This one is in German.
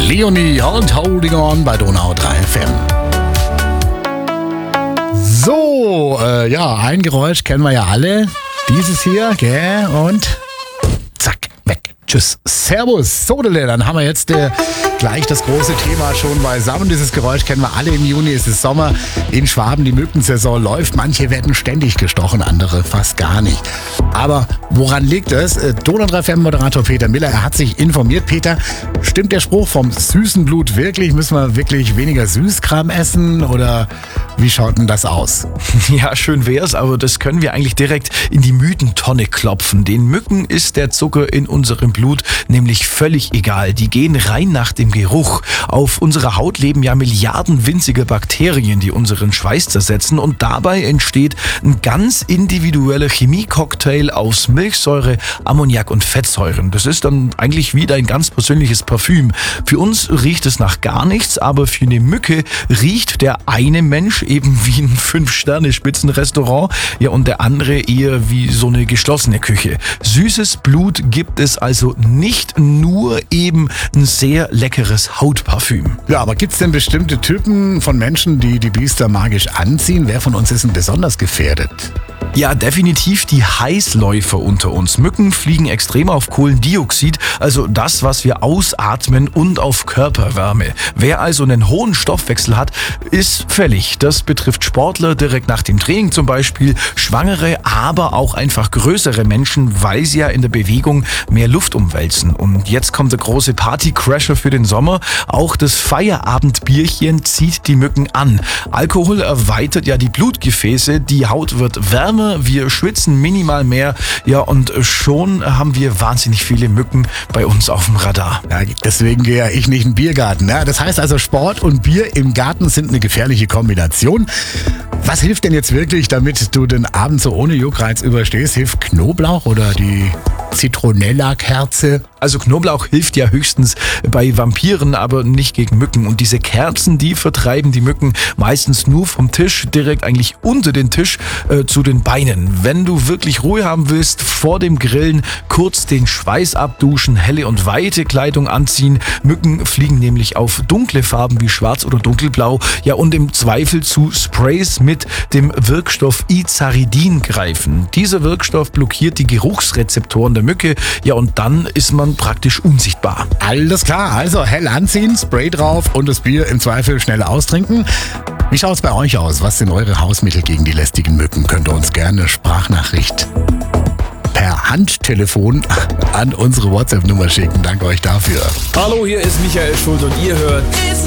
Leonie und Holding On bei Donau 3 FM. So, ein Geräusch kennen wir ja alle. Dieses hier, gell? Und zack, weg. Tschüss. Servus. Sodele, dann haben wir jetzt gleich das große Thema schon beisammen. Dieses Geräusch kennen wir alle im Juni. Es ist Sommer. In Schwaben die Mückensaison läuft. Manche werden ständig gestochen, andere fast gar nicht. Aber woran liegt es? Donau 3 FM-Moderator Peter Miller, er hat sich informiert. Peter, stimmt der Spruch vom süßen Blut wirklich? Müssen wir wirklich weniger Süßkram essen oder wie schaut denn das aus? Ja, schön wär's, aber das können wir eigentlich direkt in die Mythentonne klopfen. Den Mücken ist der Zucker in unserem Blut nämlich völlig egal. Die gehen rein nach dem Geruch. Auf unserer Haut leben ja Milliarden winzige Bakterien, die unseren Schweiß zersetzen und dabei entsteht ein ganz individueller Chemiecocktail aus Milchsäure, Ammoniak und Fettsäuren. Das ist dann eigentlich wie dein ganz persönliches Parfüm. Für uns riecht es nach gar nichts, aber für eine Mücke riecht der eine Mensch eben wie ein 5-Sterne-Spitzenrestaurant, ja, und der andere eher wie so eine geschlossene Küche. Süßes Blut gibt es also nicht, nur eben ein sehr leckeres Hautparfüm. Ja, aber gibt's denn bestimmte Typen von Menschen, die die Biester magisch anziehen? Wer von uns ist denn besonders gefährdet? Ja, definitiv die Heißläufer unter uns. Mücken fliegen extrem auf Kohlendioxid, also das, was wir ausatmen, und auf Körperwärme. Wer also einen hohen Stoffwechsel hat, ist fällig. Das betrifft Sportler direkt nach dem Training zum Beispiel, Schwangere, aber auch einfach größere Menschen, weil sie ja in der Bewegung mehr Luft umwälzen. Und jetzt kommt der große Partycrasher für den Sommer. Auch das Feierabendbierchen zieht die Mücken an. Alkohol erweitert ja die Blutgefäße, die Haut wird wärmer, wir schwitzen minimal mehr, ja, und schon haben wir wahnsinnig viele Mücken bei uns auf dem Radar. Ja, deswegen gehe ich nicht in den Biergarten. Ja, das heißt also, Sport und Bier im Garten sind eine gefährliche Kombination. Was hilft denn jetzt wirklich, damit du den Abend so ohne Juckreiz überstehst? Hilft Knoblauch oder die Zitronella-Kerze? Also Knoblauch hilft ja höchstens bei Vampiren, aber nicht gegen Mücken. Und diese Kerzen, die vertreiben die Mücken meistens nur vom Tisch, direkt eigentlich unter den Tisch zu den Beinen. Wenn du wirklich Ruhe haben willst, vor dem Grillen kurz den Schweiß abduschen, helle und weite Kleidung anziehen. Mücken fliegen nämlich auf dunkle Farben wie schwarz oder dunkelblau. Ja, und im Zweifel zu Sprays mit dem Wirkstoff Izaridin greifen. Dieser Wirkstoff blockiert die Geruchsrezeptoren der Mücke. Ja, und dann ist man praktisch unsichtbar. Alles klar, also hell anziehen, Spray drauf und das Bier im Zweifel schnell austrinken. Wie schaut's bei euch aus? Was sind eure Hausmittel gegen die lästigen Mücken? Könnt ihr uns gerne eine Sprachnachricht per Handtelefon an unsere WhatsApp-Nummer schicken. Danke euch dafür. Hallo, hier ist Michael Schulz und ihr hört